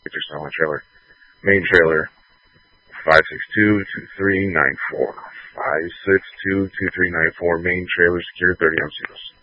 Get your silent trailer. Main trailer, 562-2394. 562-2394. Main trailer secured 30 MCs.